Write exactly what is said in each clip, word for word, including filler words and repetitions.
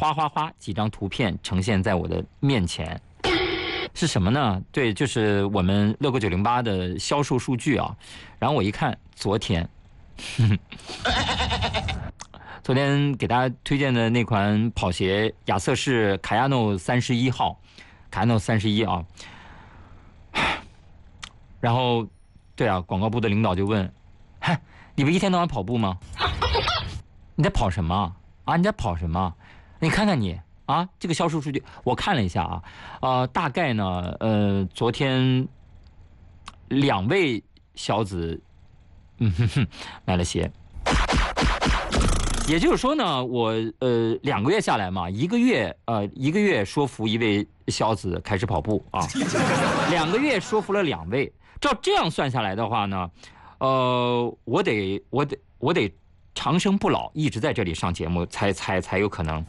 哗哗哗几张图片呈现在我的面前，是什么呢？对，就是我们乐购九零八的销售数据啊。然后我一看，昨天，呵呵昨天给大家推荐的那款跑鞋，亚瑟士卡亚诺三十一号，卡亚诺三十一啊。然后，对啊，广告部的领导就问：“嗨，你不一天到晚跑步吗？你在跑什么啊？你在跑什么？你看看你啊，这个销售数据，我看了一下啊，呃，大概呢，呃，昨天两位小子，嗯哼哼，买了鞋。”也就是说呢，我呃两个月下来嘛，一个月呃一个月说服一位小子开始跑步啊，两个月说服了两位。照这样算下来的话呢，呃，我得我得我得长生不老，一直在这里上节目，才才才有可能，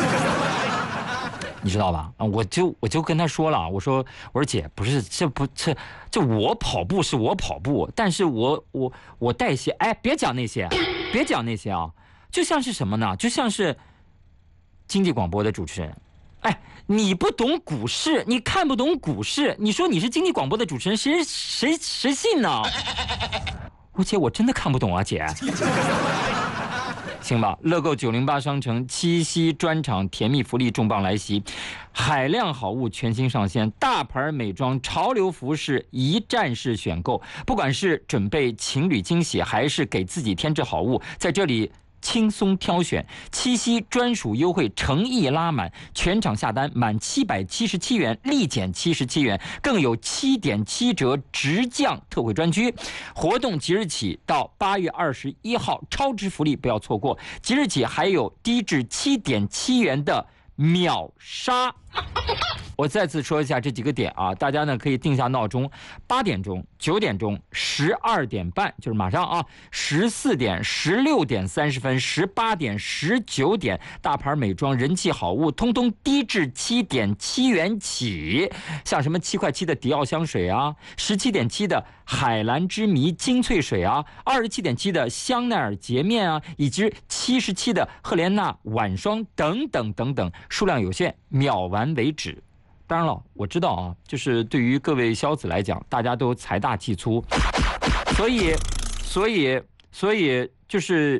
你知道吧？啊，我就我就跟他说了，我说我说姐，不是这不这这我跑步是我跑步，但是我我我带鞋，哎，别讲那些，别讲那些啊。就像是什么呢？就像是经济广播的主持人，哎，你不懂股市，你看不懂股市，你说你是经济广播的主持人，谁谁谁信呢？我姐，我真的看不懂啊，姐。行吧，乐购九零八商城七夕专场甜蜜福利重磅来袭，海量好物全新上线，大牌美妆、潮流服饰一站式选购，不管是准备情侣惊喜，还是给自己添置好物，在这里轻松挑选，七夕专属优惠诚意拉满，全场下单满七百七十七元立减七十七元，更有七点七折直降特惠专区。活动即日起到八月二十一号，超值福利不要错过。即日起还有低至七点七元的秒杀。我再次说一下这几个点啊，大家呢可以定下闹钟，八点钟、九点钟、十二点半，就是马上啊，十四点、十六点三十分、十八点、十九点，大牌美妆、人气好物，通通低至七点七元起。像什么七块七的迪奥香水啊，十七点七的海蓝之谜精粹水啊，二十七点七的香奈儿洁面啊，以及七十七的赫莲娜晚霜等等等等，数量有限，秒完为止。当然了，我知道啊，就是对于各位销子来讲，大家都财大气粗，所以，所以，所以就是，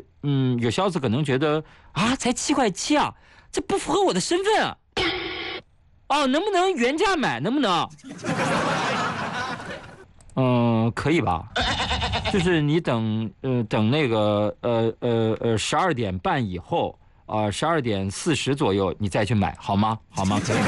嗯，有销子可能觉得啊，才七块七啊，这不符合我的身份啊，哦，能不能原价买？能不能？嗯，可以吧？就是你等，呃，等那个，呃呃呃，十二点半以后，啊、呃，十二点四十左右，你再去买，好吗？好吗？可以吗？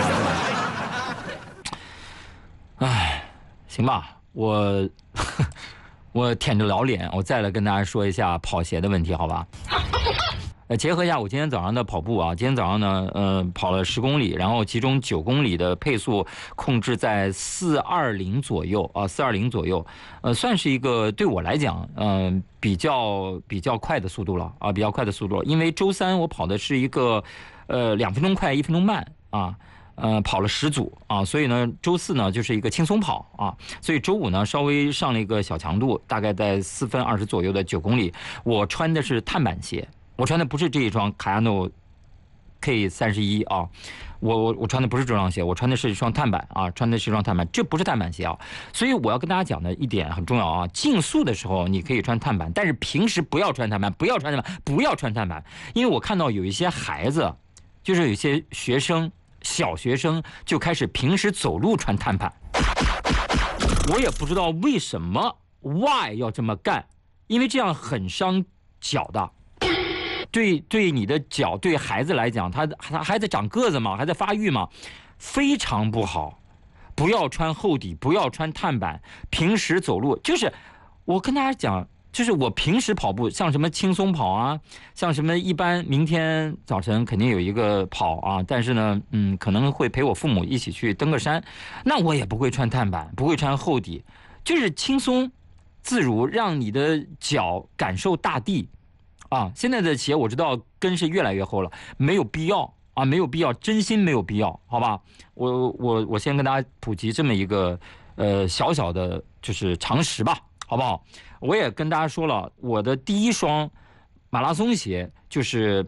唉，行吧，我我舔着老脸，我再来跟大家说一下跑鞋的问题，好吧？呃，结合一下我今天早上的跑步啊，今天早上呢，呃，跑了十公里，然后其中九公里的配速控制在四二零左右啊，四二零左右，呃，算是一个对我来讲，嗯、呃，比较比较快的速度了啊，比较快的速度了，因为周三我跑的是一个，呃，两分钟快，一分钟慢啊。呃，跑了十组啊，所以呢，周四呢就是一个轻松跑啊，所以周五呢稍微上了一个小强度，大概在四分二十左右的九公里。我穿的是碳板鞋，我穿的不是这一双卡亚诺 K 三十一啊，我我我穿的不是这双鞋，我穿的是一双碳板啊，穿的是一双碳板，这不是碳板鞋啊。所以我要跟大家讲的一点很重要啊，竞速的时候你可以穿碳板，但是平时不要穿碳板，不要穿碳板，不要穿碳板，因为我看到有一些孩子，就是有一些学生。小学生就开始平时走路穿碳板，我也不知道为什么 why 要这么干，因为这样很伤脚的，对对你的脚，对孩子来讲，他他还在长个子嘛，还在发育嘛，非常不好。不要穿厚底，不要穿碳板，平时走路就是我跟大家讲。就是我平时跑步，像什么轻松跑啊，像什么一般明天早晨肯定有一个跑啊，但是呢，嗯，可能会陪我父母一起去登个山，那我也不会穿碳板，不会穿厚底，就是轻松自如，让你的脚感受大地啊。现在的鞋我知道跟是越来越厚了，没有必要啊，没有必要，真心没有必要，好吧？我我我先跟大家普及这么一个呃小小的就是常识吧。好不好？我也跟大家说了，我的第一双马拉松鞋就是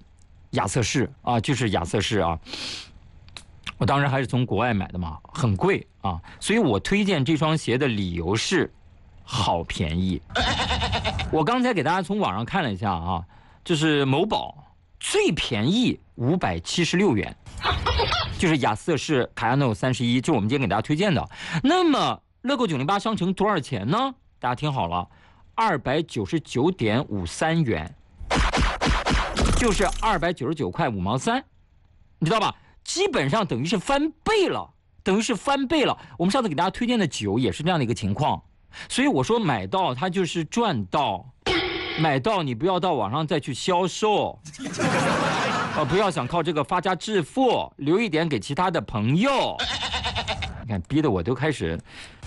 亚瑟士啊，就是亚瑟士啊。我当时还是从国外买的嘛，很贵啊，所以我推荐这双鞋的理由是好便宜。我刚才给大家从网上看了一下啊，就是某宝最便宜五百七十六元，就是亚瑟士卡亚诺三十一，就是我们今天给大家推荐的。那么乐购九零八商城多少钱呢？大家听好了，二百九十九点五三元，就是二百九十九块五毛三，你知道吧？基本上等于是翻倍了，等于是翻倍了。我们上次给大家推荐的酒也是这样的一个情况，所以我说买到它就是赚到，买到你不要到网上再去销售，啊，不要想靠这个发家致富，留一点给其他的朋友。你看，逼得我都开始。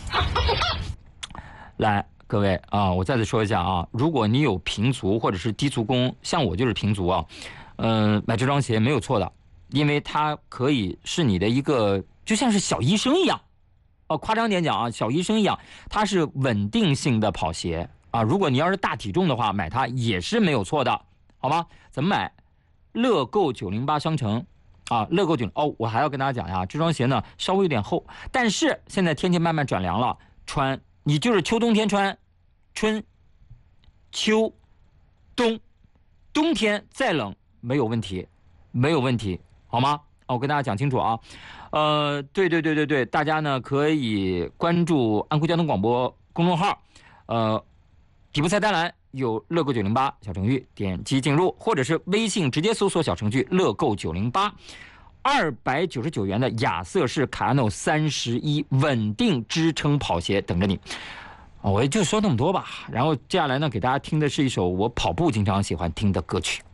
来，各位啊，我再次说一下啊，如果你有平足或者是低足弓，像我就是平足啊，嗯、呃，买这双鞋没有错的。因为它可以是你的一个，就像是小医生一样，哦，夸张点讲啊，小医生一样，它是稳定性的跑鞋啊。如果你要是大体重的话，买它也是没有错的，好吗？怎么买？乐购九零八商城啊，乐购九哦，我还要跟大家讲呀，这双鞋呢稍微有点厚，但是现在天气慢慢转凉了，穿你就是秋冬天穿，春、秋、冬，冬天再冷没有问题，没有问题。好吗？我跟大家讲清楚啊，呃，对对对对对，大家呢可以关注安徽交通广播公众号，呃，底部菜单栏有乐购九零八小程序，点击进入，或者是微信直接搜索小程序乐购九零八，二百九十九元的亚瑟士卡亚诺三十一稳定支撑跑鞋等着你。我也就说那么多吧，然后接下来呢，给大家听的是一首我跑步经常喜欢听的歌曲。